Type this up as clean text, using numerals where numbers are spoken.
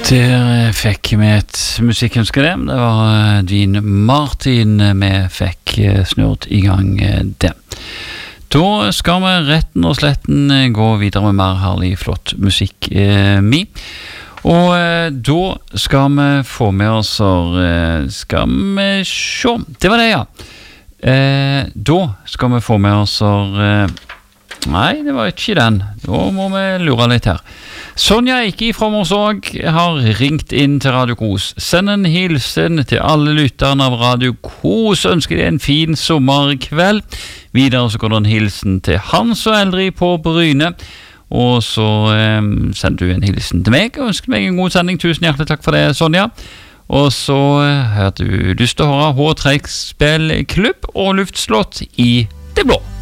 Der fikk vi et musikkønske det. Det var Dean Martin vi fikk snurt i gang det. Da skal vi retten og sletten gå videre med mer herlig flott musikk Og da skal vi få med oss skal vi se. Det var det, ja. Da skal vi få med oss nei, det var ikke den. Da må vi lure litt her. Sonja Eike fra Morsåg har ringt inn til Radio Kos. Send en hilsen til alle lytterne av Radio Kos. Ønsker de en fin sommerkveld. Videre så går det en hilsen til Hans og Eldri på Bryne. Og så sender du en hilsen til meg og ønsker meg en god sending. Tusen hjertelig takk for det, Sonja. Og så har du lyst til å høre H-Trekkspillklubb og luftslott i det blå.